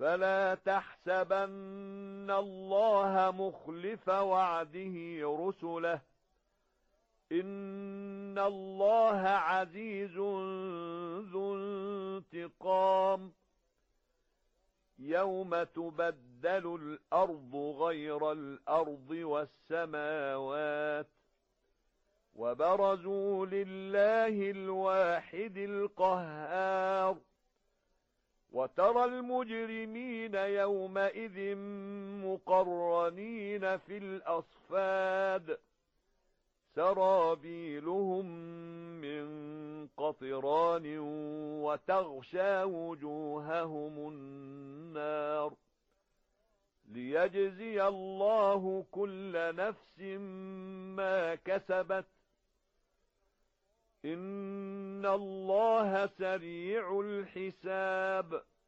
فلا تحسبن الله مخلف وعده رسله إن الله عزيز ذو انتقام يوم تبدل الأرض غير الأرض والسماوات وبرزوا لله الواحد القهار وترى المجرمين يومئذ مقرنين في الأصفاد سرابيلهم من قطران وتغشى وجوههم النار ليجزي الله كل نفس ما كسبت إن الله سريع الحساب